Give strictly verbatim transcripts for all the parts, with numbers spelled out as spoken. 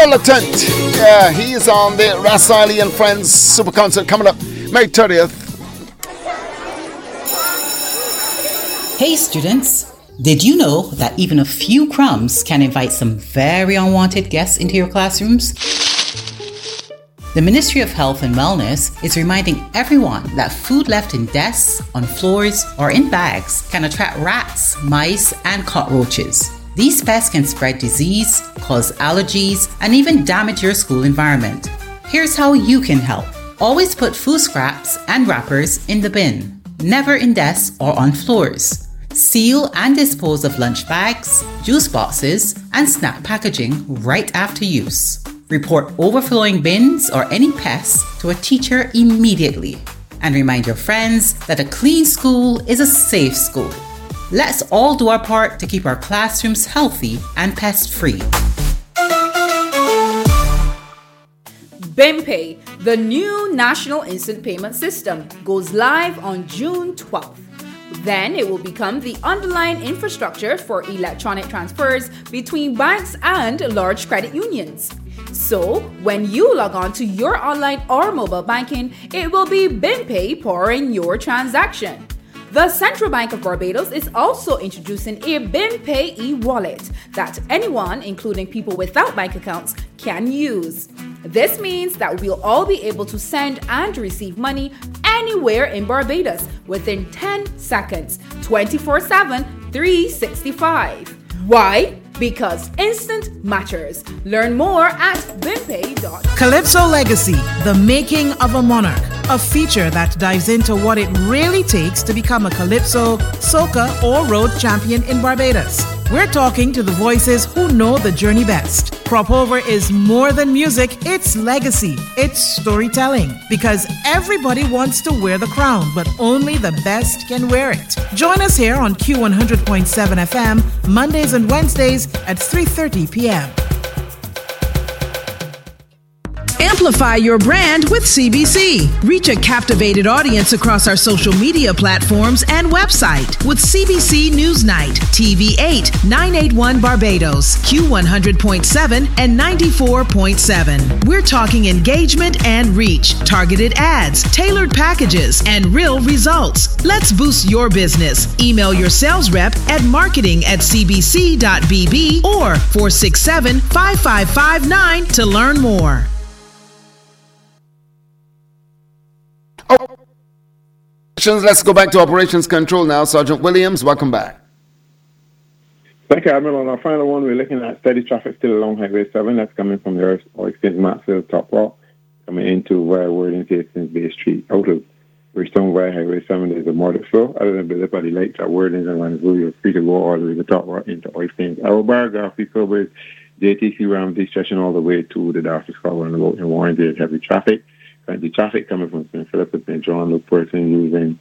Militant. Yeah, he's on the Ras Riley and Friends Super Concert coming up May thirtieth. Hey students, did you know that even a few crumbs can invite some very unwanted guests into your classrooms? The Ministry of Health and Wellness is reminding everyone that food left in desks, on floors, or in bags can attract rats, mice, and cockroaches. These pests can spread disease, cause allergies, and even damage your school environment. Here's how you can help. Always put food scraps and wrappers in the bin, never in desks or on floors. Seal and dispose of lunch bags, juice boxes, and snack packaging right after use. Report overflowing bins or any pests to a teacher immediately. And remind your friends that a clean school is a safe school. Let's all do our part to keep our classrooms healthy and pest-free. BimPay, the new national instant payment system, goes live on June twelfth. Then it will become the underlying infrastructure for electronic transfers between banks and large credit unions. So, when you log on to your online or mobile banking, it will be BimPay powering your transaction. The Central Bank of Barbados is also introducing a BimPay e-wallet that anyone, including people without bank accounts, can use. This means that we'll all be able to send and receive money anywhere in Barbados within ten seconds, twenty-four seven, three sixty-five. Why? Because instant matters. Learn more at bimpay dot com. Calypso Legacy, the making of a monarch. A feature that dives into what it really takes to become a Calypso, soca, or road champion in Barbados. We're talking to the voices who know the journey best. Crop Over is more than music, it's legacy, it's storytelling. Because everybody wants to wear the crown, but only the best can wear it. Join us here on Q one hundred point seven F M, Mondays and Wednesdays at three thirty p.m. Amplify your brand with C B C. Reach a captivated audience across our social media platforms and website with C B C Newsnight, T V eight, nine eighty-one Barbados, Q one hundred point seven and ninety-four point seven. We're talking engagement and reach, targeted ads, tailored packages, and real results. Let's boost your business. Email your sales rep at marketing at c b c dot b b or four six seven, five five five nine to learn more. Let's go back to Operations Control now. Sergeant Williams, welcome back. Thank you, Admiral. On our final one, we're looking at steady traffic still along Highway seven. That's coming from the Oil Exchange Maxfield Top Rock, coming into via Worthing Hastings Bay Street. Out of Bridgetown via Highway seven, there's a moderate flow. Other than the by the lights at Worthing and Rendezvous, you're free to go all the way to Top Rock into Oil Exchange. Our biography covers J T C Ramsey stretching all the way to the Darcy Scott roundabout in Warren. There's heavy traffic. The traffic coming from Saint Philip and Saint John, the person using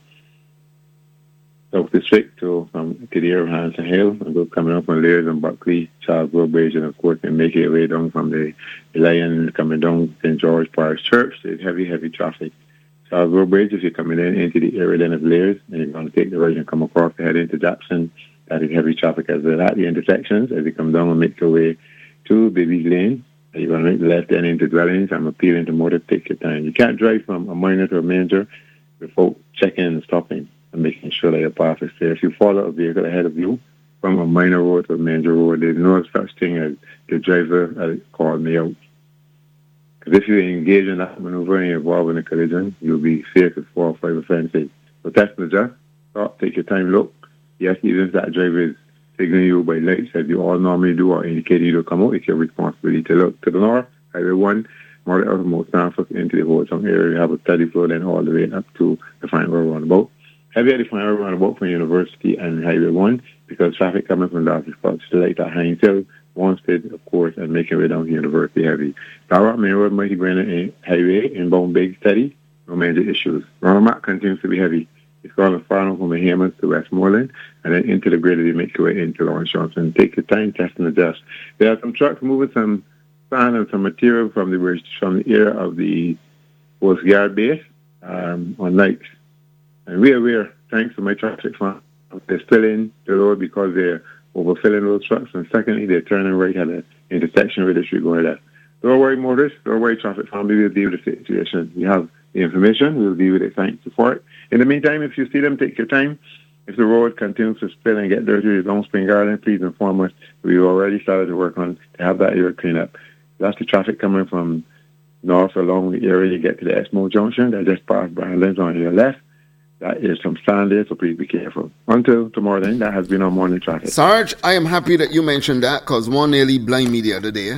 South District to um, to the area of Hanson Hill, and go coming up on Lears and Buckley, Charles Road Bridge, and of course, they make their way down from the, the Lion coming down Saint George Parish Church. There's heavy, heavy traffic. Charles Road Bridge, if you're coming in into the area then of Lears, and you're going to take the right and come across the head into Jackson, that is heavy traffic as well at the intersections as you come down and make your way to Baby's Lane. You're going to make the left end into dwellings. I'm appealing to motor. Take your time. You can't drive from a minor to a major without checking and stopping and making sure that your path is clear. If you follow a vehicle ahead of you from a minor road to a major road, there's no such thing as the driver uh, called me out. Because if you engage in that maneuver and you're involved in a collision, you'll be faced with four or five offenses. So test and adjust. Stop. Take your time. Look. Yes, even if that driver is signaling you by lights as you all normally do or indicating you to come out, it's your responsibility to look to the north. Highway one, more the outermost Norfolk into the whole town area. You have a steady flow then all the way up to the final roundabout. Heavy at the final roundabout from University and Highway one because traffic coming from Darcy Scott to like that Hines Hill, Wanstead, of course, and making way down to University heavy. Darrock Main Road, Mighty Granite Highway, inbound big steady, no major issues. Roundabout continues to be heavy. It's going to follow from the Hammonds to Westmoreland and then into the grid to make your way into Lawrence Johnson. Take your time, test and adjust. There are some trucks moving some sand and some material from the bridge from the area of the Coast Guard base um, on nights. And we are aware, thanks to my traffic fund, they're still in the road because they're overfilling those trucks. And secondly, they're turning right at the intersection where they should go at. don't worry, motorists. Don't worry, traffic family. We'll deal with the situation. We have the information. We'll deal with it. Thanks for it. In the meantime, if you see them, take your time. If the road continues to spill and get dirty along Spring Garden, please inform us. We've already started to work on to have that area cleaned up. That's the traffic coming from north along the area. You get to the Exmo Junction. That just past Brandon's on your left. That is some sand there, so please be careful. Until tomorrow then, that has been our morning traffic. Sarge, I am happy that you mentioned that because one nearly blind me the other day.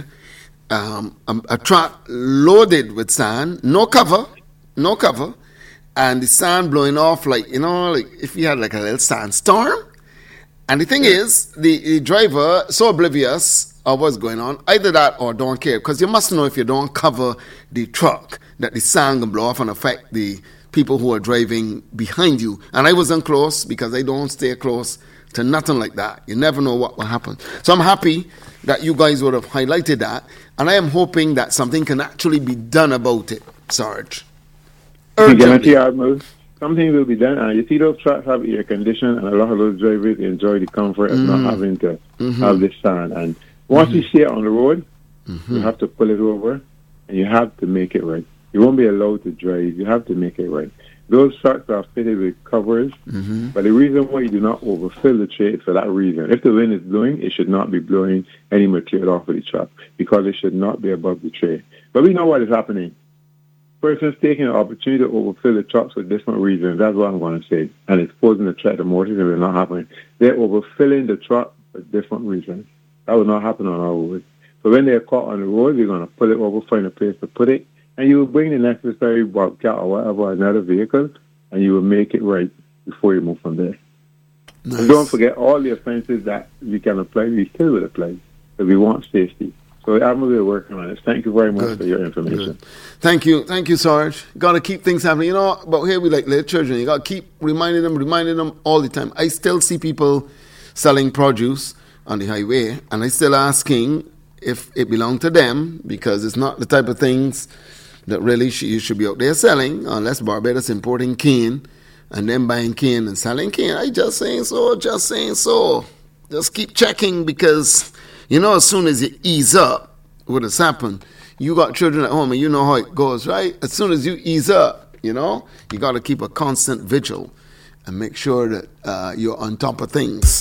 Um, a, a truck loaded with sand, no cover, no cover, and the sand blowing off like, you know, like if you had like a little sandstorm. And the thing yeah. is, the, the driver so oblivious of what's going on, either that or don't care, because you must know if you don't cover the truck that the sand can blow off and affect the people who are driving behind you. And I wasn't close because I don't stay close to nothing like that. You never know what will happen. So I'm happy that you guys would have highlighted that, and I am hoping that something can actually be done about it, Sarge. Urgently. Something will be done, and you see those trucks have air conditioning, and a lot of those drivers enjoy the comfort of mm. not having to mm-hmm. have this sand. And once mm-hmm. you see it on the road, mm-hmm. you have to pull it over, and you have to make it right. You won't be allowed to drive. You have to make it right. Those trucks are fitted with covers, mm-hmm. but the reason why you do not overfill the tray is for that reason. If the wind is blowing, it should not be blowing any material off of the truck because it should not be above the tray. But we know what is happening. Persons taking an opportunity to overfill the trucks for different reasons. That's what I'm going to say. And it's posing a threat to motors, and it's not happening. They're overfilling the truck for different reasons. That will not happen on our road. So when they're caught on the road, we're going to pull it over, find a place to put it, and you will bring the necessary bobcat or whatever, another vehicle, and you will make it right before you move from there. Nice. And don't forget all the offenses that we can apply, we still will apply, because we want safety. So I'm really working on it. Thank you very much Good. for your information. Good. Thank you. Thank you, Sarge. Got to keep things happening. You know, but here we like little children. You got to keep reminding them, reminding them all the time. I still see people selling produce on the highway, and I still asking if it belonged to them, because it's not the type of things that really sh- you should be out there selling, unless Barbados importing cane and then buying cane and selling cane. I just saying so, just saying so. Just keep checking, because you know, as soon as you ease up, what has happened, you got children at home and you know how it goes, right? As soon as you ease up, you know, you got to keep a constant vigil and make sure that uh, you're on top of things.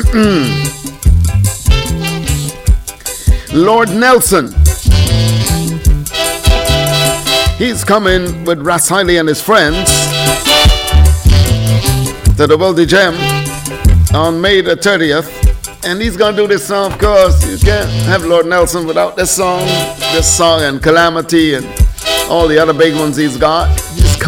Lord Nelson, he's coming with Ras Hiley and his friends to the World Gem on May the thirtieth. And he's going to do this song, of course. You can't have Lord Nelson without this song. This song and Calamity and all the other big ones he's got.